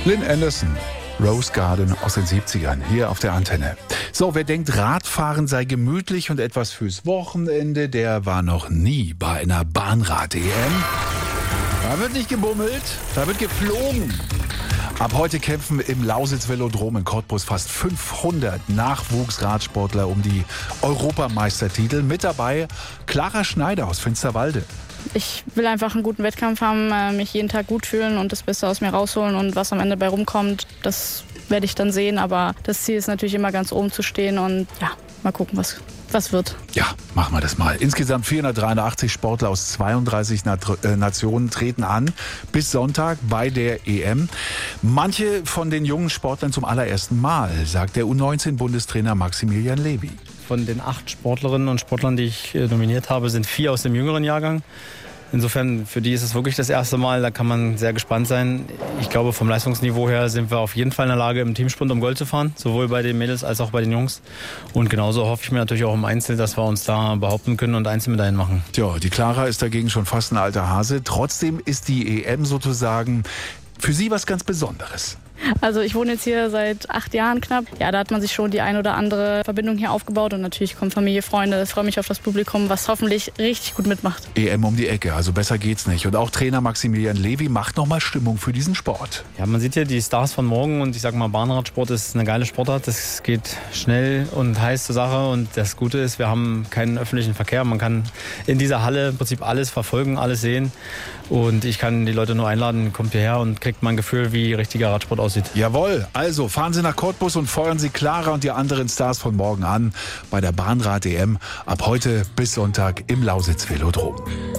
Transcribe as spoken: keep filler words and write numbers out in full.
Lynn Anderson, Rose Garden aus den siebzigern, hier auf der Antenne. So, wer denkt, Radfahren sei gemütlich und etwas fürs Wochenende, der war noch nie bei einer Bahnrad-E M. Da wird nicht gebummelt, da wird geflogen. Ab heute kämpfen im Lausitz-Velodrom in Cottbus fast fünfhundert Nachwuchsradsportler um die Europameistertitel. Mit dabei Clara Schneider aus Finsterwalde. Ich will einfach einen guten Wettkampf haben, mich jeden Tag gut fühlen und das Beste aus mir rausholen. Und was am Ende bei rumkommt, das werde ich dann sehen. Aber das Ziel ist natürlich immer ganz oben zu stehen und ja, mal gucken, was, was wird. Ja, machen wir das mal. Insgesamt vierhundertdreiundachtzig Sportler aus zweiunddreißig Nationen treten an bis Sonntag bei der E M. Manche von den jungen Sportlern zum allerersten Mal, sagt der U neunzehn Bundestrainer Maximilian Levy. Von den acht Sportlerinnen und Sportlern, die ich nominiert habe, sind vier aus dem jüngeren Jahrgang. Insofern, für die ist es wirklich das erste Mal, da kann man sehr gespannt sein. Ich glaube, vom Leistungsniveau her sind wir auf jeden Fall in der Lage, im Teamsprint um Gold zu fahren, sowohl bei den Mädels als auch bei den Jungs. Und genauso hoffe ich mir natürlich auch im Einzel, dass wir uns da behaupten können und Einzelmedaillen machen. Tja, die Clara ist dagegen schon fast ein alter Hase. Trotzdem ist die E M sozusagen für sie was ganz Besonderes. Also ich wohne jetzt hier seit acht Jahren knapp. Ja, da hat man sich schon die ein oder andere Verbindung hier aufgebaut. Und natürlich kommen Familie, Freunde. Ich freue mich auf das Publikum, was hoffentlich richtig gut mitmacht. E M um die Ecke, also besser geht's nicht. Und auch Trainer Maximilian Levy macht nochmal Stimmung für diesen Sport. Ja, man sieht hier die Stars von morgen. Und ich sag mal, Bahnradsport ist eine geile Sportart. Das geht schnell und heiß zur Sache. Und das Gute ist, wir haben keinen öffentlichen Verkehr. Man kann in dieser Halle im Prinzip alles verfolgen, alles sehen. Und ich kann die Leute nur einladen, kommt hierher und kriegt mal ein Gefühl, wie richtiger Radsport aussieht. Jawohl, also fahren Sie nach Cottbus und feuern Sie Clara und die anderen Stars von morgen an bei der Bahnrad-E M ab heute bis Sonntag im Lausitz-Velodrom.